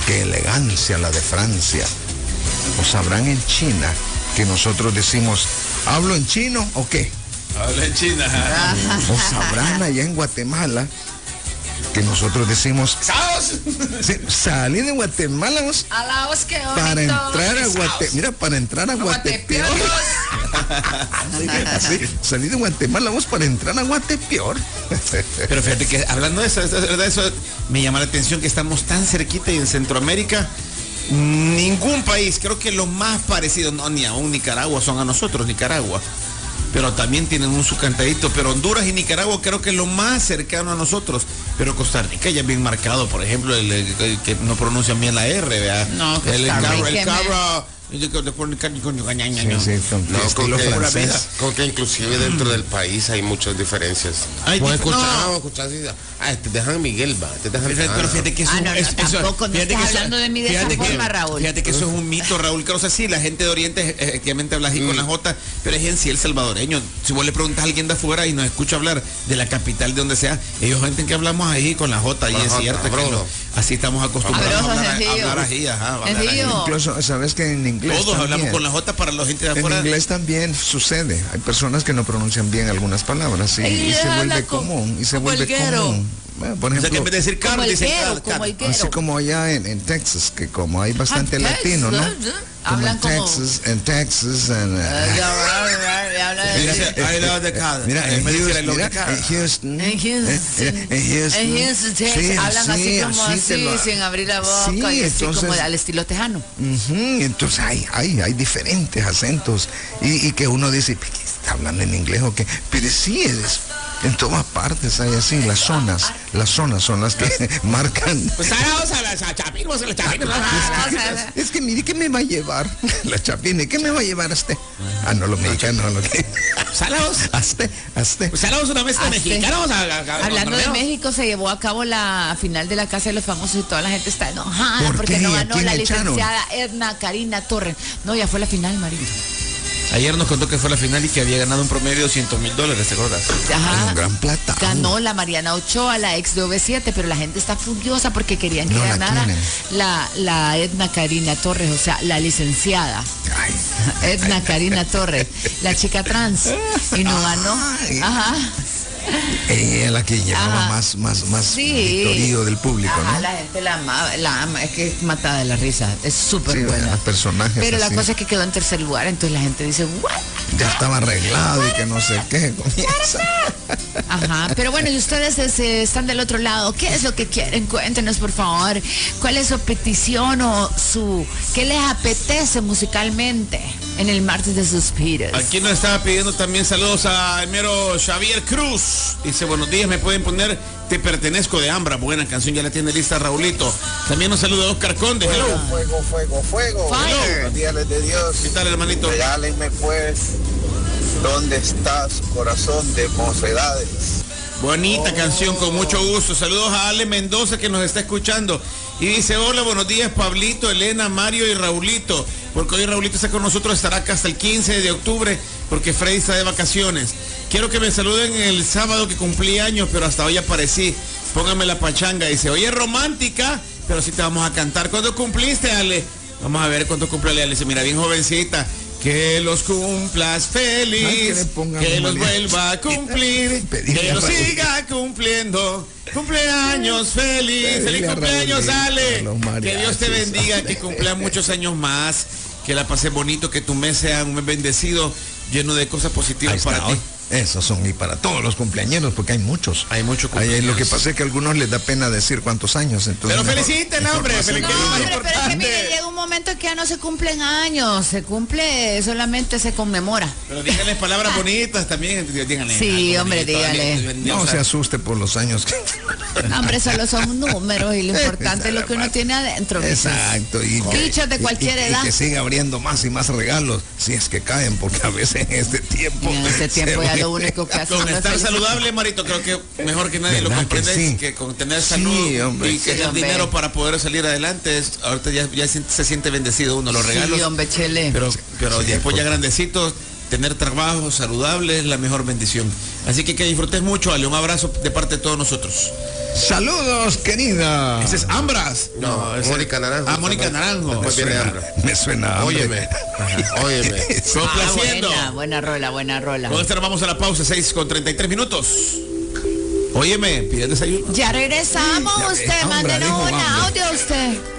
qué elegancia la de Francia. O sabrán en China que nosotros decimos, ¿hablo en chino o qué? Habla en China. O sabrán allá en Guatemala que nosotros decimos, sí, salí de Guatemala para entrar a Guatemala. Mira, para entrar a Guatepeor. Sí, salí de Guatemala para entrar a Guatepeor. Pero fíjate que hablando de eso, eso me llama la atención que estamos tan cerquita y en Centroamérica. Ningún país, creo que los más parecidos, no, ni aún Nicaragua son a nosotros, Nicaragua. Pero también tienen su cantadito, pero Honduras y Nicaragua creo que es lo más cercano a nosotros, pero Costa Rica ya es bien marcado, por ejemplo, el que no pronuncian bien la R, ¿verdad? No, el cabra. Con que inclusive dentro del país hay muchas diferencias. Te dejan Miguel, va. Pero fíjate que eso tampoco no estás hablando de mí de esa forma, Raúl. Fíjate que eso es un mito, Raúl. Que, o sea, sí, la gente de Oriente efectivamente habla así con la J, pero es en sí el salvadoreño. Si vos le preguntas a alguien de afuera y nos escucha hablar de la capital de donde sea, ellos gente que hablamos ahí con la J, y es cierto que así estamos acostumbrados a hablar así. Incluso, ¿sabes que en inglés todos también hablamos con la J para la gente de afuera? En inglés también sucede. Hay personas que no pronuncian bien algunas palabras y se vuelve común. Bueno, por ejemplo, o sea, que en vez de decir carro, dicen así como allá en Texas, que como hay bastante latino, ¿no? Hablan como en Texas, mira, en Houston, hablan así como así, sin abrir la boca, y así como al estilo tejano. Entonces hay diferentes acentos y que uno dice, ¿qué está hablando en inglés o qué? Pero sí es. En todas partes hay así, las zonas son las que marcan. Pues vamos a la Chapín, es que mire, ¿qué me va a llevar? La Chapín, ¿qué me va a llevar este? No, lo mexicano, lo que. Salados. Pues salados una mezcla mexicana. Hablando de México, se llevó a cabo la final de la Casa de los Famosos y toda la gente está enojada porque no ganó la licenciada Edna Karina Torres. No, ya fue la final, María. Ayer nos contó que fue la final y que había ganado un promedio de $200,000, ¿te acuerdas? Ajá. Un gran plata. Ganó la Mariana Ochoa, la ex de OV7, pero la gente está furiosa porque querían que ganara la Edna Karina Torres, o sea, la licenciada. Edna Karina Torres, la chica trans, y no ganó. Ajá. Ella es la que llevaba más victorio del público, ¿no? La gente la ama, es que es matada de la risa, es súper buena. Personajes pero así. la cosa es que quedó en tercer lugar, entonces la gente dice, ¿what? Ya estaba arreglado y que no sé qué comienza. Ajá, pero bueno, y ustedes están del otro lado, ¿qué es lo que quieren? Cuéntenos, por favor, ¿cuál es su petición o qué les apetece musicalmente en el martes de suspiros? Aquí nos estaba pidiendo también saludos a el mero Xavier Cruz. Dice, buenos días, me pueden poner Te Pertenezco de Ambra. Buena canción, ya la tiene lista Raulito. También nos saluda Oscar Conde. Fuego. Buenos días de Dios. ¿Qué tal, hermanito? Regálenme pues ¿Dónde estás, corazón de mocedades? Bonita canción, con mucho gusto. Saludos a Ale Mendoza que nos está escuchando. Y dice, hola, buenos días, Pablito, Elena, Mario y Raulito. Porque hoy Raulito está con nosotros, estará acá hasta el 15 de octubre, porque Freddy está de vacaciones. Quiero que me saluden el sábado que cumplí años, pero hasta hoy aparecí. Póngame la pachanga. Dice, oye, romántica, pero sí te vamos a cantar. ¿Cuándo cumpliste, Ale? Vamos a ver cuánto cumple Ale. Dice, mira, bien jovencita. Que los cumplas feliz, que los vuelva a cumplir, que los siga cumpliendo. Cumpleaños feliz, feliz cumpleaños, Ale. Que Dios te bendiga, que cumpla muchos años más, que la pases bonito, que tu mes sea un mes bendecido, lleno de cosas positivas para ti. Esos son y para todos los cumpleañeros, porque hay muchos. Hay muchos cumpleaños. Lo que pasa es que a algunos les da pena decir cuántos años. Entonces pero feliciten, hombre. Pero es que mire, llega un momento en que ya no se cumplen años, se cumple, solamente se conmemora. Pero díganles palabras bonitas también, díganle. Sí, hombre, díganle. No se asuste por los años que... Hombre, solo son números y lo importante es lo que uno tiene adentro. Exacto. Y bichos de cualquier edad. Y que siga abriendo más y más regalos, si es que caen, porque a veces en este tiempo... ya lo único que hace con estar saludable, Marito, creo que mejor que nadie lo comprende, que con tener salud y tener dinero para poder salir adelante, ahorita ya se siente bendecido uno, los regalos. Sí, hombre, chele. Pero después ya grandecitos, tener trabajo saludable es la mejor bendición. Así que disfrutes mucho, Ale, un abrazo de parte de todos nosotros. Saludos, querida. Ese es Ambras. No, es Mónica Naranjo. Mónica Naranjo. Me suena hambre. Óyeme. Complaciendo. Buena rola. Con esta vamos a la pausa, 6:33 minutos. Óyeme, pide desayuno. Ya regresamos, Ya, usted, Ambra, mándenos dijo un Ambra. audio usted.